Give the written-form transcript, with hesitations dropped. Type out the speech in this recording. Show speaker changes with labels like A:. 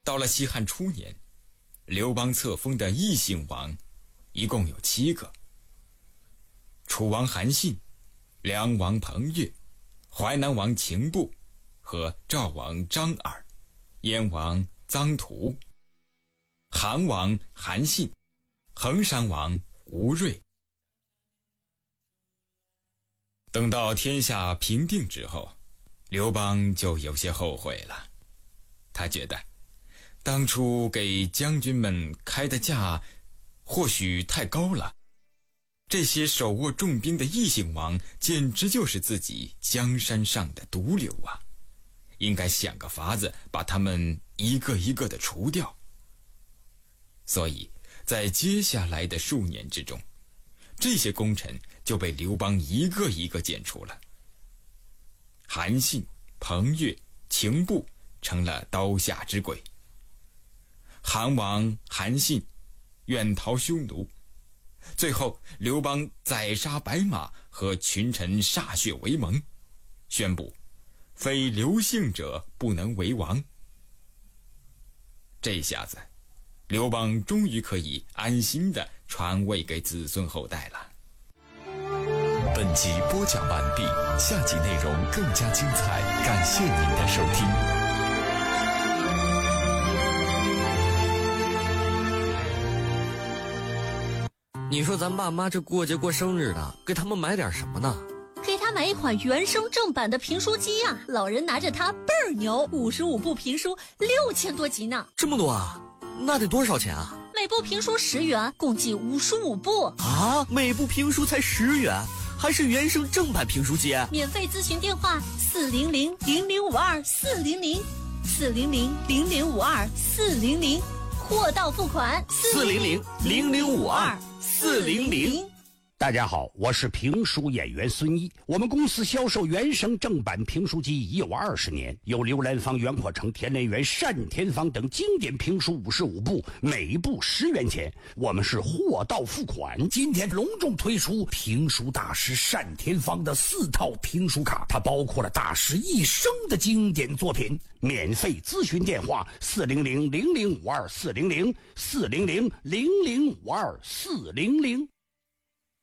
A: 到了西汉初年，刘邦册封的异姓王一共有7个：楚王韩信、梁王彭越、淮南王秦布和赵王张耳、燕王臧荼、韩王韩信、衡山王吴瑞。等到天下平定之后，刘邦就有些后悔了。他觉得当初给将军们开的价或许太高了，这些手握重兵的异姓王简直就是自己江山上的毒瘤啊，应该想个法子把他们一个一个的除掉。所以在接下来的数年之中，这些功臣就被刘邦一个一个剪除了。韩信、彭越、秦布成了刀下之鬼。韩王韩信远逃匈奴，最后刘邦宰杀白马和群臣歃血为盟，宣布非刘姓者不能为王。这下子刘邦终于可以安心地传位给子孙后代了。
B: 本集播讲完毕，下集内容更加精彩，感谢您的收听。
C: 你说咱爸妈这过节过生日的，给他们买点什么呢？
D: 给他买一款原声正版的评书机啊，老人拿着它倍儿牛，55部评书6000多集呢。
C: 这么多啊？那得多少钱啊？
D: 每部评书10元，共计55部
C: 啊！每部评书才10元，还是原声正版评书机？
D: 免费咨询电话400-0052-400，400-0052-400，货到付款
C: 400-0052-400。
E: 大家好，我是评书演员孙一。我们公司销售原声正版评书机已有20年，有刘兰芳、袁阔成、田连元、单田芳等经典评书55部，每部10元钱。我们是货到付款。今天隆重推出评书大师单田芳的4套评书卡，它包括了大师一生的经典作品。免费咨询电话400-0052-400，400-0052-400。